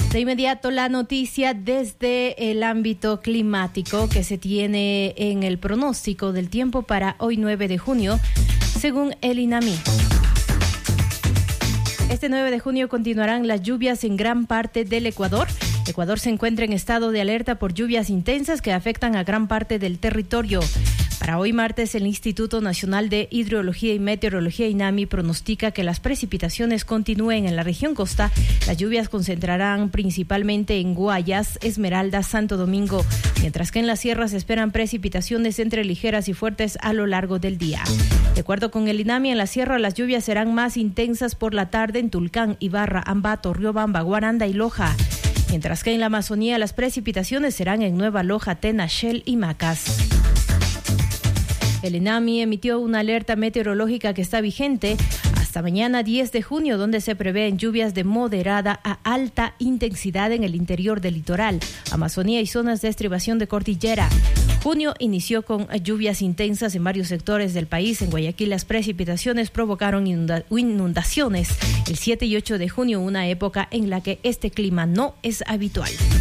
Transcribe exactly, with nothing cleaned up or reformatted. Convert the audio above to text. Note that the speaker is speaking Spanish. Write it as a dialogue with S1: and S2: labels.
S1: De inmediato la noticia desde el ámbito climático que se tiene en el pronóstico del tiempo para hoy nueve de junio, según el INAMI. Este nueve de junio continuarán las lluvias en gran parte del Ecuador. Ecuador se encuentra en estado de alerta por lluvias intensas que afectan a gran parte del territorio. Para hoy martes, el Instituto Nacional de Hidrología y Meteorología INAMI pronostica que las precipitaciones continúen en la región costa. Las lluvias concentrarán principalmente en Guayas, Esmeraldas, Santo Domingo, mientras que en las sierras se esperan precipitaciones entre ligeras y fuertes a lo largo del día. De acuerdo con el INAMI, en la sierra las lluvias serán más intensas por la tarde en Tulcán, Ibarra, Ambato, Riobamba, Guaranda y Loja, mientras que en la Amazonía las precipitaciones serán en Nueva Loja, Tena, Shell y Macas. El INAMI emitió una alerta meteorológica que está vigente hasta mañana diez de junio, donde se prevén lluvias de moderada a alta intensidad en el interior del litoral, Amazonía y zonas de estribación de cordillera. Junio inició con lluvias intensas en varios sectores del país. En Guayaquil las precipitaciones provocaron inunda- inundaciones el siete y ocho de junio, una época en la que este clima no es habitual.